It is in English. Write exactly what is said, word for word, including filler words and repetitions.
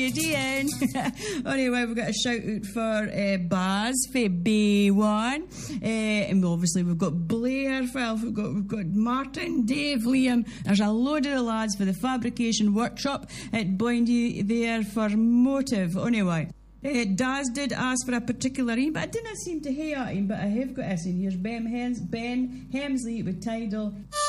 D N. Anyway, we've got a shout out for uh, Baz for Bay One, uh, and obviously we've got Blair, we've got we've got Martin, Dave, Liam. There's a load of the lads for the fabrication workshop at Blindy there for Motive. Anyway. Uh, Daz did ask for a particular email, but I didn't seem to hear him, but I have got this in. Here's Ben, Hems- Ben Hemsley with Tidal.